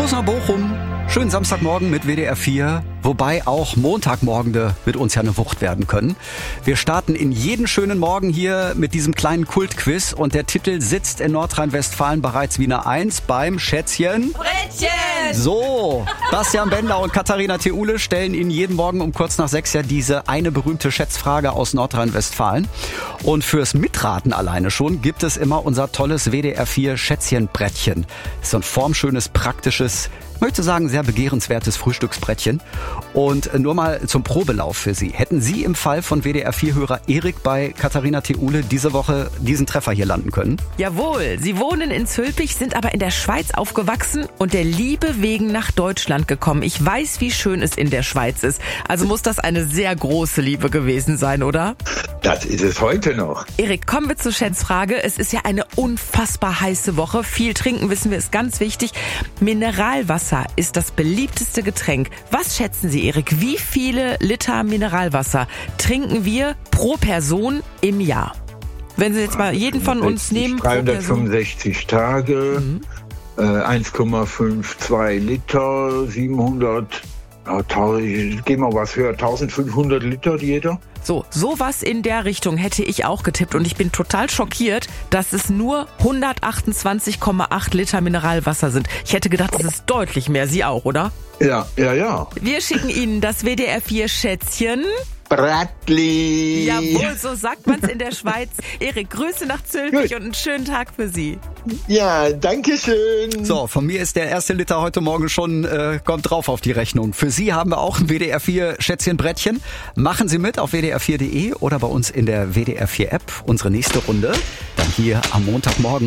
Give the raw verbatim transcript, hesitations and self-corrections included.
Gruß nach Bochum. Schönen Samstagmorgen mit W D R vier, wobei auch Montagmorgende mit uns ja eine Wucht werden können. Wir starten in jeden schönen Morgen hier mit diesem kleinen Kultquiz und der Titel sitzt in Nordrhein-Westfalen bereits Wiener eins beim Schätzchen Brettchen! So, Bastian Bender und Katharina Theule stellen Ihnen jeden Morgen um kurz nach sechs ja diese eine berühmte Schätzfrage aus Nordrhein-Westfalen. Und fürs Mitraten alleine schon gibt es immer unser tolles W D R vier Schätzchenbrettchen. Das ist so ein formschönes, praktisches, ich möchte sagen, sehr begehrenswertes Frühstücksbrettchen. Und nur mal zum Probelauf für Sie. Hätten Sie im Fall von W D R vier-Hörer Erik bei Katharina Theule diese Woche diesen Treffer hier landen können? Jawohl, Sie wohnen in Zülpich, sind aber in der Schweiz aufgewachsen und der Liebe wegen nach Deutschland gekommen. Ich weiß, wie schön es in der Schweiz ist. Also muss das eine sehr große Liebe gewesen sein, oder? Das ist es heute noch. Erik, kommen wir zur Schätzfrage. Es ist ja eine unfassbar heiße Woche. Viel trinken, wissen wir, ist ganz wichtig. Mineralwasser ist das beliebteste Getränk. Was schätzen Sie, Erik? Wie viele Liter Mineralwasser trinken wir pro Person im Jahr? Wenn Sie jetzt mal jeden von uns nehmen. dreihundertfünfundsechzig Tage, mhm. äh, eins Komma zweiundfünfzig Liter, siebenhundert, ja, tausend, gehen wir was höher, eintausendfünfhundert Liter jeder. So, sowas in der Richtung hätte ich auch getippt und ich bin total schockiert, dass es nur hundertachtundzwanzig Komma acht Liter Mineralwasser sind. Ich hätte gedacht, das ist deutlich mehr. Sie auch, oder? Ja, ja, ja. Wir schicken Ihnen das W D R vier Schätzchen. Bratli. Jawohl, so sagt man's in der Schweiz. Erik, Grüße nach Zülpich und einen schönen Tag für Sie. Ja, danke schön. So, von mir ist der erste Liter heute Morgen schon, äh, kommt drauf auf die Rechnung. Für Sie haben wir auch ein W D R vier Schätzchenbrettchen. Machen Sie mit auf w d r vier punkt d e oder bei uns in der W D R vier App. Unsere nächste Runde dann hier am Montagmorgen.